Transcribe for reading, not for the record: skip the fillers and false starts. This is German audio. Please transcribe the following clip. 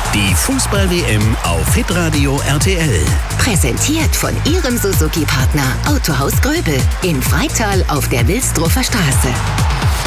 Die Fußball-WM auf hitradio RTL. Präsentiert von Ihrem Suzuki-Partner Autohaus Gröbel in Freital auf der Wilsdruffer Straße.